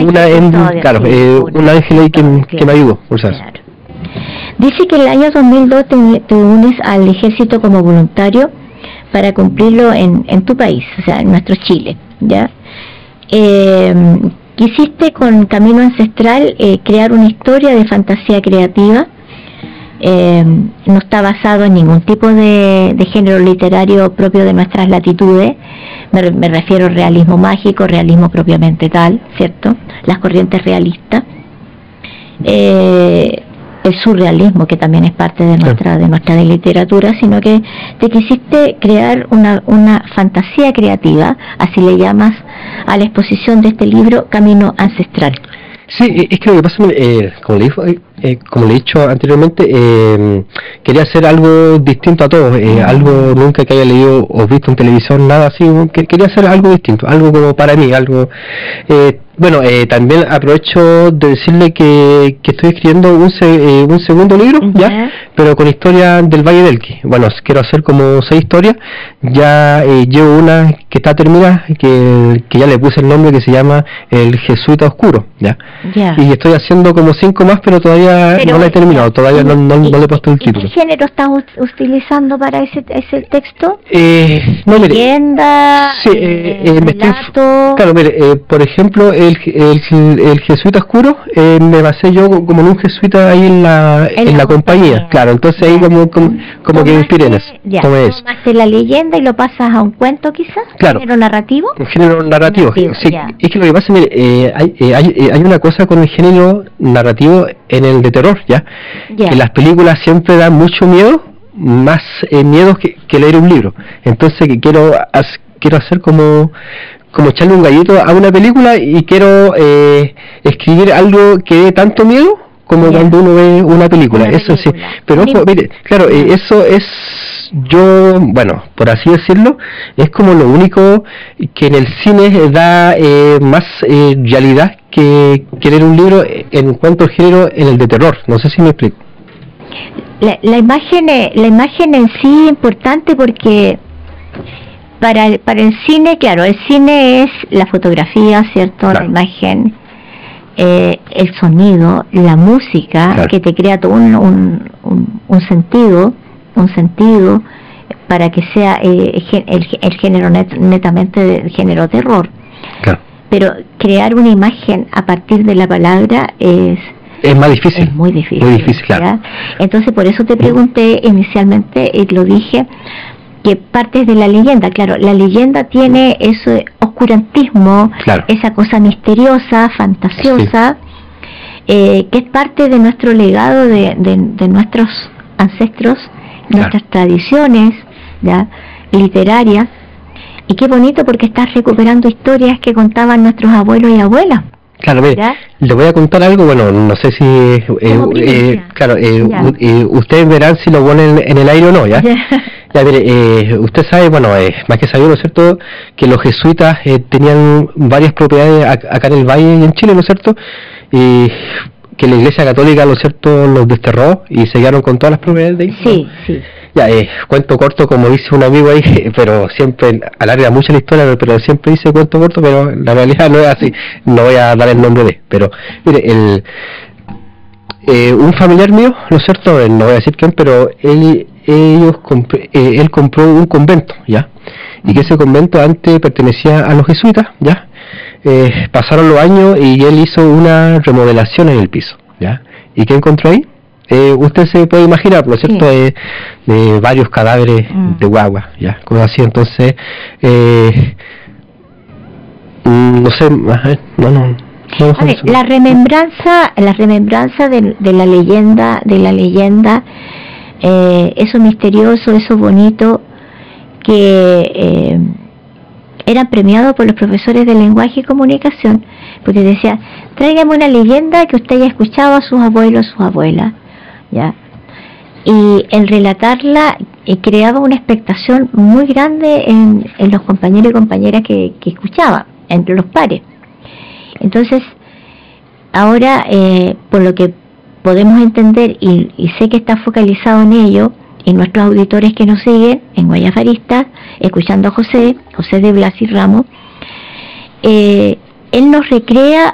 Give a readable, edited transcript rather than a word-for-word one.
un ángel ahí que me ayudó, por eso. Claro. Dice que el año 2002 te unes al ejército como voluntario para cumplirlo en tu país, o sea, en nuestro Chile, ¿ya? Quisiste con Camino Ancestral crear una historia de fantasía creativa. No está basado en ningún tipo de género literario propio de nuestras latitudes. Me refiero al realismo mágico, realismo propiamente tal, ¿cierto? Las corrientes realistas. El surrealismo, que también es parte de nuestra literatura, sino que te quisiste crear una fantasía creativa, así le llamas a la exposición de este libro, Camino Ancestral. Sí, es que lo que pasa, como le he dicho anteriormente, quería hacer algo distinto a todos, algo nunca que haya leído o visto en televisión, nada así, quería hacer algo distinto, algo como para mí, algo... también aprovecho de decirle que estoy escribiendo un segundo libro, ya, pero con historias del Valle del Elqui. Bueno, quiero hacer como 6 historias, ya llevo una que está terminada, que ya le puse el nombre, que se llama El Jesuita Oscuro, ya. Y estoy haciendo como 5 más, pero todavía no la he terminado, todavía no le he puesto el título. ¿Qué género estás utilizando para ese texto? No, mire, ¿Leyenda? Sí, relato. Claro, mire, por ejemplo, el jesuita oscuro, me basé yo como en un jesuita ahí en la compañía, claro, entonces ahí como que me inspiré en eso. Tomaste la leyenda y lo pasas a un cuento quizás, claro. ¿Género narrativo? Un género narrativo, sí, es que lo que pasa, mire, hay una cosa con el género narrativo en el de terror, que las películas siempre dan mucho miedo, más miedo que leer un libro, entonces que quiero hacer como echarle un gallito a una película y quiero escribir algo que dé tanto miedo como cuando uno ve una película. Eso sí, pero ojo, mire, claro, eso es, yo, bueno, por así decirlo, es como lo único que en el cine da más realidad que leer un libro en cuanto al género en el de terror. No sé si me explico. La imagen en sí es importante porque para el cine, claro, el cine es la fotografía, ¿cierto? Claro. La imagen, el sonido, la música, claro, que te crea todo un sentido para que sea el género netamente del género terror. Claro. Pero crear una imagen a partir de la palabra es más difícil. Es muy difícil. Muy difícil, claro. Entonces, por eso te pregunté inicialmente, y lo dije, que partes de la leyenda. Claro, la leyenda tiene ese oscurantismo, claro, esa cosa misteriosa, fantasiosa, que es parte de nuestro legado, de nuestros ancestros, nuestras tradiciones literarias. Y qué bonito, porque estás recuperando historias que contaban nuestros abuelos y abuelas. Claro, mire, le voy a contar algo, bueno, no sé si, ustedes verán si lo ponen en el aire o no, ¿ya? Ya, mire, usted sabe, bueno, más que sabido, ¿no es cierto?, que los jesuitas tenían varias propiedades acá en el Valle y en Chile, ¿no es cierto?, y que la Iglesia Católica, ¿no es cierto?, los desterró y se quedaron con todas las propiedades de ahí. Sí, sí. Ya, cuento corto, como dice un amigo ahí, pero siempre alarga mucho la historia, pero siempre dice cuento corto, pero la realidad no es así. No voy a dar el nombre de, pero mire, un familiar mío, ¿no es cierto?, no voy a decir quién, pero él compró un convento, ¿ya? Y que ese convento antes pertenecía a los jesuitas, ¿ya? Pasaron los años y él hizo una remodelación en el piso, ¿ya? ¿Y qué encontró ahí? Usted se puede imaginar, ¿no es cierto?, de varios cadáveres de guagua, ya, cosas así. Entonces, no sé, no. A ver, la remembranza de la leyenda, eso misterioso, eso bonito, que eran premiados por los profesores de lenguaje y comunicación, porque decía, tráigame una leyenda que usted haya escuchado a sus abuelos, sus abuelas, ¿ya? Y el relatarla creaba una expectación muy grande en los compañeros y compañeras que escuchaban, entre los pares. Entonces, ahora, por lo que podemos entender, y sé que está focalizado en ello, y nuestros auditores que nos siguen en Guayafaristas, escuchando a José de Blas y Ramos, él nos recrea